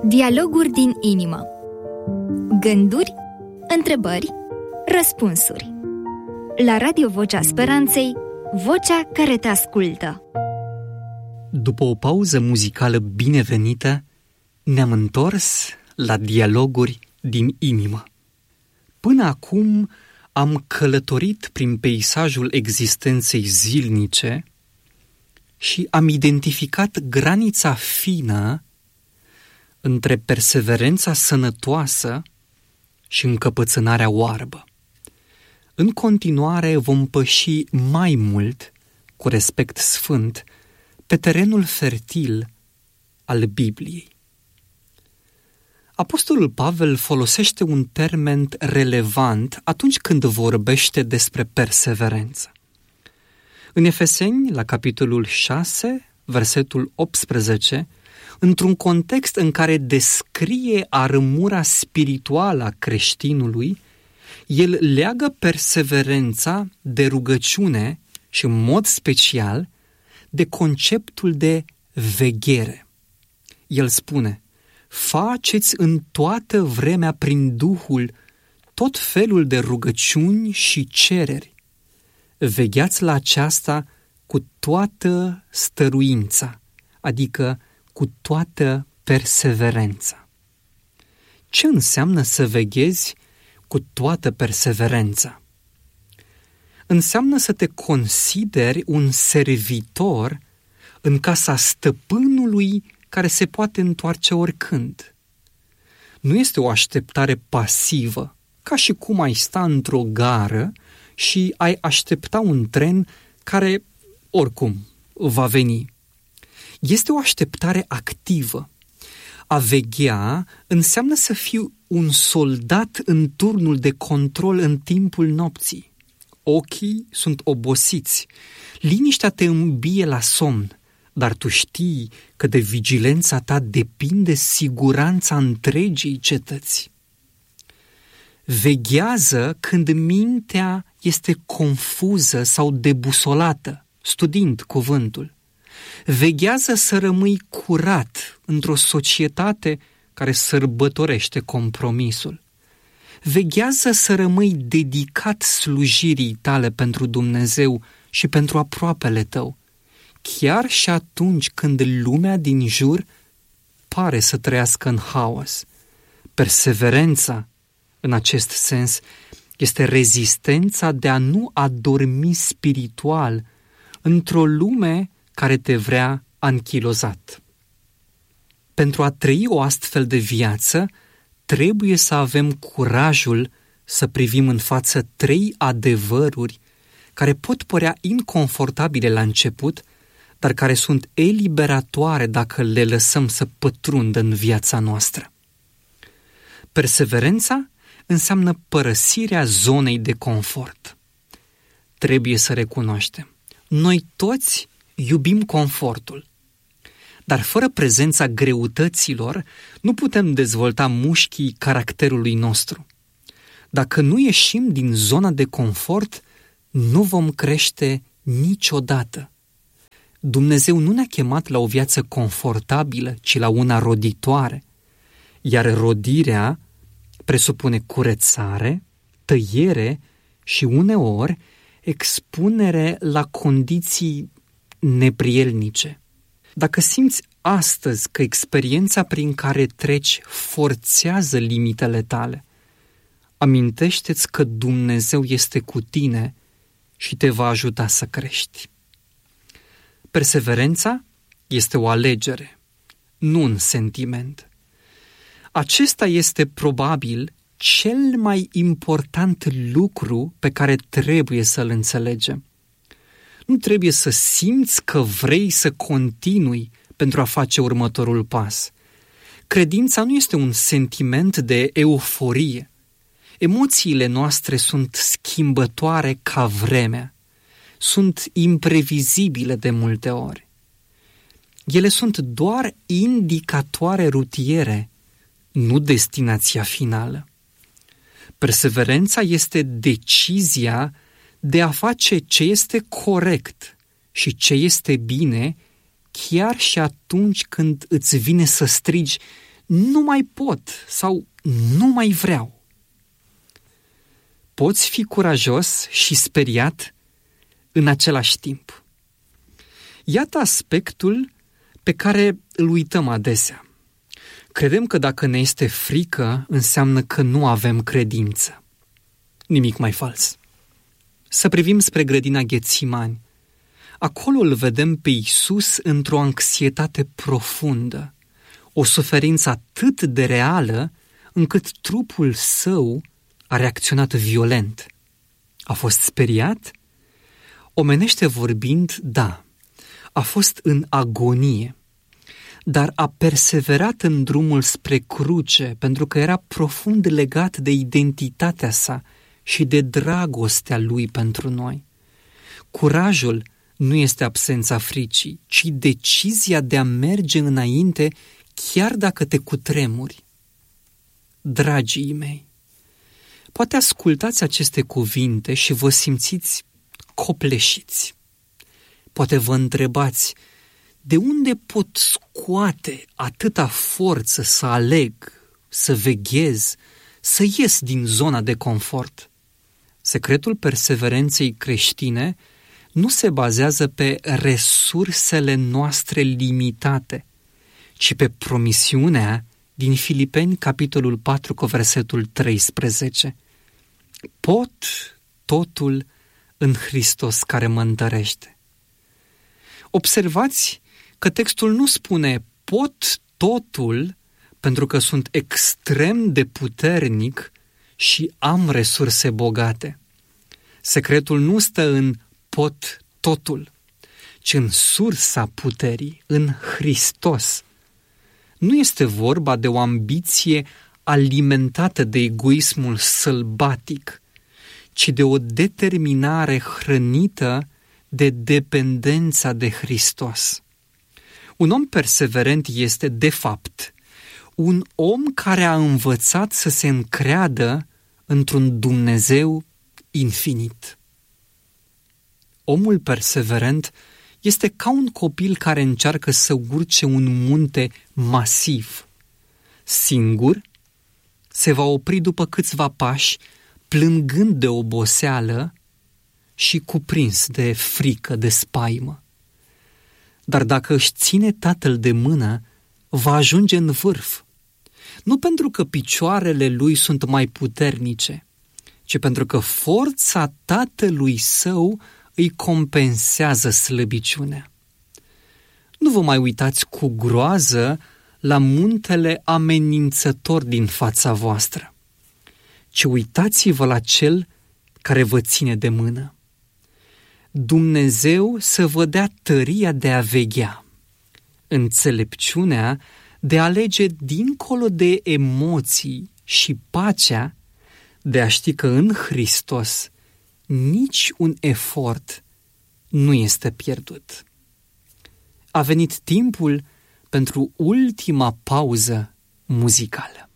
Dialoguri din inimă. Gânduri, întrebări, răspunsuri. La Radio Vocea Speranței, vocea care te ascultă. După o pauză muzicală binevenită, ne-am întors la dialoguri din inimă. Până acum am călătorit prin peisajul existenței zilnice și am identificat granița fină între perseverența sănătoasă și încăpățânarea oarbă. În continuare vom păși mai mult, cu respect sfânt, pe terenul fertil al Bibliei. Apostolul Pavel folosește un termen relevant atunci când vorbește despre perseverență. În Efeseni, la capitolul 6, versetul 18, într-un context în care descrie armura spirituală a creștinului, el leagă perseverența de rugăciune și, în mod special, de conceptul de veghere. El spune: faceți în toată vremea prin Duhul tot felul de rugăciuni și cereri. Vegheați la aceasta cu toată stăruința, adică cu toată perseverența. Ce înseamnă să veghezi cu toată perseverența? Înseamnă să te consideri un servitor în casa stăpânului care se poate întoarce oricând. Nu este o așteptare pasivă, ca și cum ai sta într-o gară și ai aștepta un tren care, oricum, va veni. Este o așteptare activă. A veghea înseamnă să fii un soldat în turnul de control în timpul nopții. Ochii sunt obosiți, liniștea te îmbie la somn, dar tu știi că de vigilența ta depinde siguranța întregii cetăți. Veghează când mintea este confuză sau debusolată, studiind cuvântul. Veghează să rămâi curat într-o societate care sărbătorește compromisul. Veghează să rămâi dedicat slujirii tale pentru Dumnezeu și pentru aproapele tău, chiar și atunci când lumea din jur pare să trăiască în haos. Perseverența, în acest sens, este rezistența de a nu adormi spiritual într-o lume care te vrea anchilozat. Pentru a trăi o astfel de viață, trebuie să avem curajul să privim în față 3 adevăruri care pot părea inconfortabile la început, dar care sunt eliberatoare dacă le lăsăm să pătrundă în viața noastră. Perseverența înseamnă părăsirea zonei de confort. Trebuie să recunoaștem, noi toți iubim confortul, dar fără prezența greutăților nu putem dezvolta mușchii caracterului nostru. Dacă nu ieșim din zona de confort, nu vom crește niciodată. Dumnezeu nu ne-a chemat la o viață confortabilă, ci la una roditoare, iar rodirea presupune curățare, tăiere și uneori expunere la condiții neprielnice. Dacă simți astăzi că experiența prin care treci forțează limitele tale, amintește-ți că Dumnezeu este cu tine și te va ajuta să crești. Perseverența este o alegere, nu un sentiment. Acesta este probabil cel mai important lucru pe care trebuie să-l înțelegem. Nu trebuie să simți că vrei să continui pentru a face următorul pas. Credința nu este un sentiment de euforie. Emoțiile noastre sunt schimbătoare ca vremea. Sunt imprevizibile de multe ori. Ele sunt doar indicatoare rutiere, nu destinația finală. Perseverența este decizia de a face ce este corect și ce este bine, chiar și atunci când îți vine să strigi: nu mai pot sau nu mai vreau. Poți fi curajos și speriat în același timp. Iată aspectul pe care îl uităm adesea. Credem că dacă ne este frică, înseamnă că nu avem credință. Nimic mai fals. Să privim spre grădina Ghetsimani. Acolo îl vedem pe Iisus într-o anxietate profundă, o suferință atât de reală încât trupul său a reacționat violent. A fost speriat? Omenește vorbind, da, a fost în agonie, dar a perseverat în drumul spre cruce pentru că era profund legat de identitatea sa și de dragostea lui pentru noi. Curajul nu este absența fricii, ci decizia de a merge înainte chiar dacă te cutremuri. Dragii mei, poate ascultați aceste cuvinte și vă simțiți copleșiți. Poate vă întrebați, de unde pot scoate atâta forță să aleg, să veghez, să ies din zona de confort? Secretul perseverenței creștine nu se bazează pe resursele noastre limitate, ci pe promisiunea din Filipeni, capitolul 4, cu versetul 13. Pot totul în Hristos care mă întărește. Observați că textul nu spune pot totul pentru că sunt extrem de puternic și am resurse bogate. Secretul nu stă în pot totul, ci în sursa puterii, în Hristos. Nu este vorba de o ambiție alimentată de egoismul sălbatic, ci de o determinare hrănită de dependența de Hristos. Un om perseverent este, de fapt, un om care a învățat să se încreadă într-un Dumnezeu infinit. Omul perseverent este ca un copil care încearcă să urce un munte masiv. Singur, se va opri după câțiva pași, plângând de oboseală și cuprins de frică, de spaimă. Dar dacă își ține tatăl de mână, va ajunge în vârf. Nu pentru că picioarele lui sunt mai puternice, ci pentru că forța tatălui său îi compensează slăbiciunea. Nu vă mai uitați cu groază la muntele amenințător din fața voastră, ci uitați-vă la cel care vă ține de mână. Dumnezeu să vă dea tăria de a veghea, înțelepciunea de a alege dincolo de emoții și pacea de a ști că în Hristos nici un efort nu este pierdut. A venit timpul pentru ultima pauză muzicală.